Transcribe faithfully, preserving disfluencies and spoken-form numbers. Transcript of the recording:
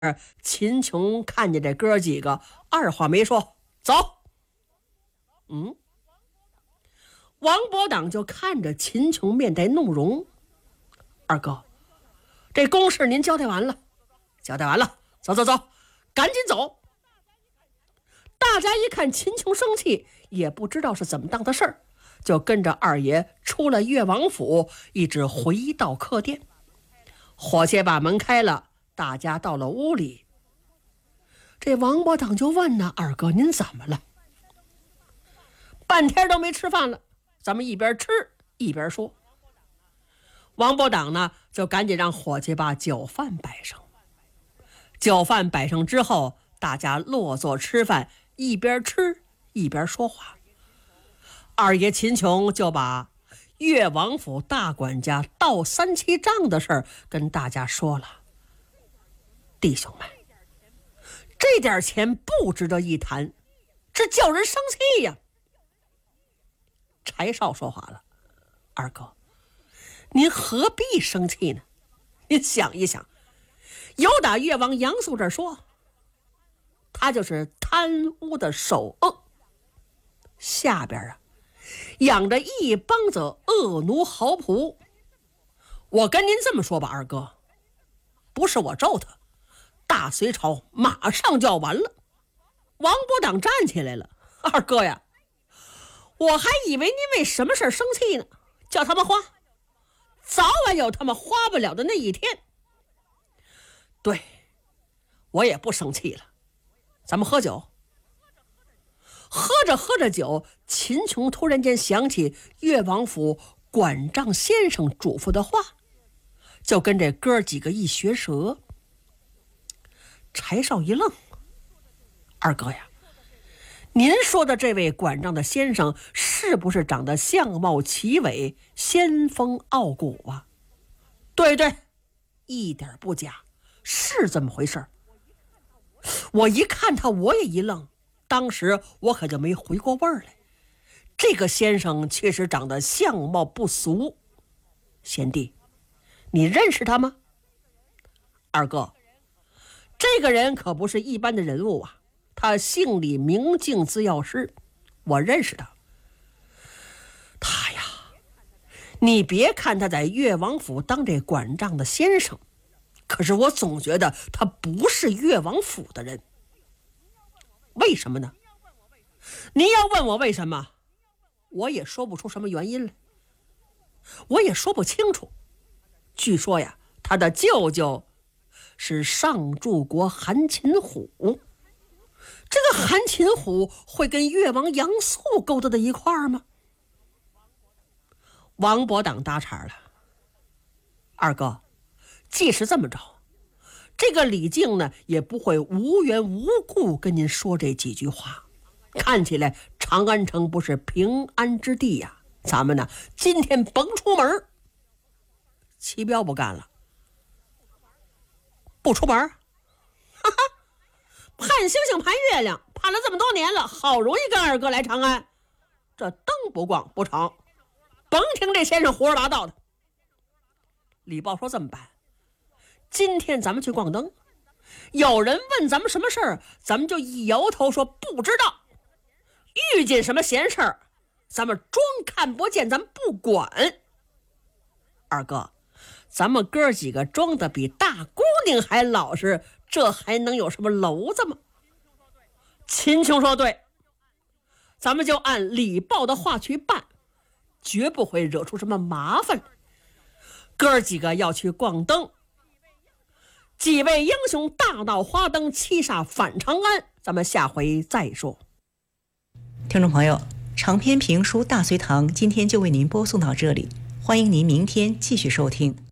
秦琼看见这哥几个，二话没说，走。嗯，王伯党就看着秦琼面带怒容。二哥，这公事您交代完了，交代完了，走走走，赶紧走。大家一看秦琼生气，也不知道是怎么当的事儿，就跟着二爷出了越王府，一直回到客店。伙计把门开了，大家到了屋里。这王伯党就问呢，二哥您怎么了？半天都没吃饭了，咱们一边吃一边说。王伯党呢就赶紧让伙计把酒饭摆上。酒饭摆上之后，大家落座吃饭，一边吃一边说话。二爷秦琼就把越王府大管家盗三七账的事儿跟大家说了。弟兄们，这点钱不值得一谈，这叫人生气呀。柴少说话了，二哥，您何必生气呢？您想一想，有打越王杨素这儿说，他就是贪污的首恶，下边啊养着一帮子恶奴豪仆。我跟您这么说吧，二哥，不是我咒他，大隋朝马上就要完了。王伯党站起来了，二哥呀，我还以为您为什么事生气呢？叫他们花，早晚有他们花不了的那一天。对，我也不生气了，咱们喝酒。喝着喝着酒，秦琼突然间想起越王府管账先生嘱咐的话，就跟这哥几个一学舌。柴少一愣，二哥呀，您说的这位管账的先生是不是长得相貌奇伟，仙风傲骨啊？对对，一点不假，是这么回事。我一看他，我也一愣，当时我可就没回过味儿来。这个先生确实长得相貌不俗。贤弟，你认识他吗？二哥，这个人可不是一般的人物啊，他姓李名敬，字药师，我认识他。他呀，你别看他在越王府当这管账的先生，可是我总觉得他不是越王府的人。为什么呢？您要问我为什么，我也说不出什么原因来，我也说不清楚。据说呀，他的舅舅是上柱国韩擒虎，这个韩擒虎会跟越王杨素勾搭在一块儿吗？王伯党搭茬了，二哥，即使这么着，这个李靖呢也不会无缘无故跟您说这几句话。看起来长安城不是平安之地呀、啊，咱们呢今天甭出门。齐彪不干了，不出门？哈哈，盼星星盼月亮，盼了这么多年了，好容易跟二哥来长安，这灯不光不成，甭听这先生胡说八道的。李豹说这么办，今天咱们去逛灯，有人问咱们什么事儿，咱们就一摇头说不知道。遇见什么闲事儿，咱们装看不见，咱们不管。二哥，咱们哥几个装的比大姑娘还老实，这还能有什么娄子吗？秦琼说对，咱们就按李豹的话去办，绝不会惹出什么麻烦。哥几个要去逛灯，几位英雄大闹花灯，七煞返长安，咱们下回再说。 听众朋友，长篇评书《大隋唐》今天就为您播送到这里，欢迎您明天继续收听。